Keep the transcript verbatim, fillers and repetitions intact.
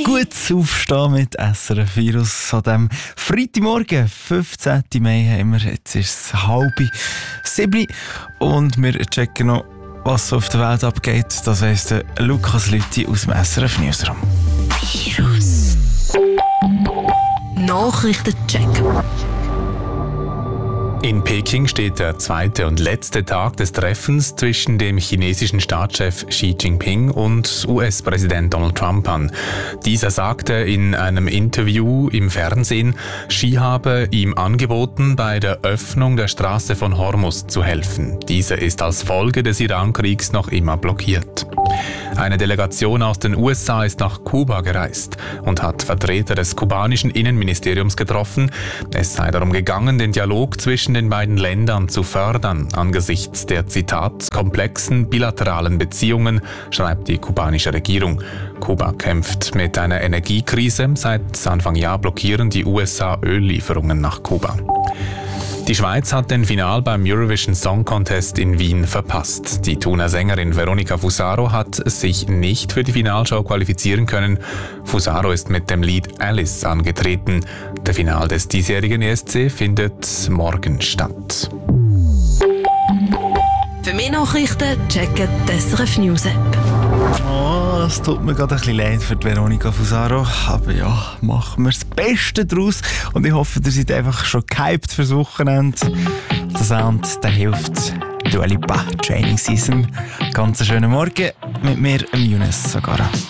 Gutes Aufstehen mit S R F Virus an diesem Freitagmorgen, fünfzehnten Mai haben wir. Jetzt ist es halb sieben und wir checken noch, was auf der Welt abgeht. Das heisst Lukas Lüthi aus dem S R F Newsroom. Virus Nachrichtencheck. In Peking steht der zweite und letzte Tag des Treffens zwischen dem chinesischen Staatschef Xi Jinping und U S-Präsident Donald Trump an. Dieser sagte in einem Interview im Fernsehen, Xi habe ihm angeboten, bei der Öffnung der Straße von Hormuz zu helfen. Diese ist als Folge des Iran-Kriegs noch immer blockiert. Eine Delegation aus den U S A ist nach Kuba gereist und hat Vertreter des kubanischen Innenministeriums getroffen. Es sei darum gegangen, den Dialog zwischen den beiden Ländern zu fördern, angesichts der, Zitat, komplexen bilateralen Beziehungen, schreibt die kubanische Regierung. Kuba kämpft mit einer Energiekrise. Seit Anfang Jahr blockieren die U S A Öllieferungen nach Kuba. Die Schweiz hat den Final beim Eurovision Song Contest in Wien verpasst. Die Thuner Sängerin Veronica Fusaro hat sich nicht für die Finalshow qualifizieren können. Fusaro ist mit dem Lied Alice angetreten. Der Final des diesjährigen E S C findet morgen statt. Für mehr Nachrichten checken die S R F News App. Oh, es tut mir gerade ein bisschen leid für die Veronica Fusaro. Aber ja, machen wir das Beste draus. Und ich hoffe, ihr seid einfach schon gehypt fürs Wochenende. Der Sound, der hilft. Dua Lipa, Training Season. Ganz einen schönen Morgen mit mir, Younes Sagara.